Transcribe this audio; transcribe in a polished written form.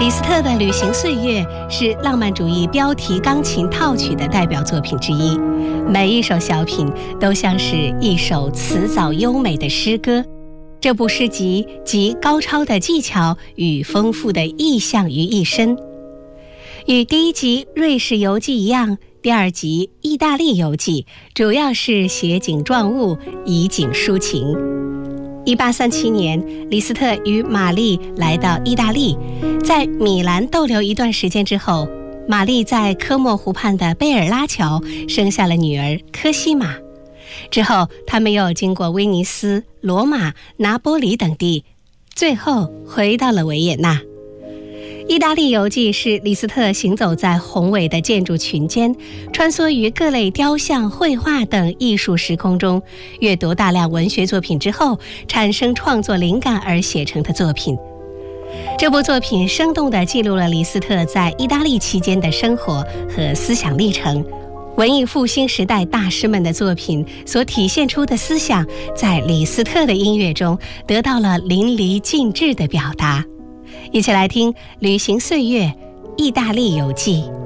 李斯特的《旅行岁月》是浪漫主义标题钢琴套曲的代表作品之一，每一首小品都像是一首辞藻优美的诗歌。这部诗集集高超的技巧与丰富的意象于一身。与第一集《瑞士游记》一样，第二集《意大利游记》主要是写景状物，以景抒情。1837年，李斯特与玛丽来到意大利，在米兰逗留一段时间之后，玛丽在科莫湖畔的贝尔拉桥生下了女儿科西玛。之后，他们又经过威尼斯、罗马、拿波里等地，最后回到了维也纳。意大利游记是李斯特行走在宏伟的建筑群间，穿梭于各类雕像、绘画等艺术时空中，阅读大量文学作品之后，产生创作灵感而写成的作品。这部作品生动地记录了李斯特在意大利期间的生活和思想历程。文艺复兴时代大师们的作品所体现出的思想，在李斯特的音乐中得到了淋漓尽致的表达。一起来听《旅行岁月·意大利游记》。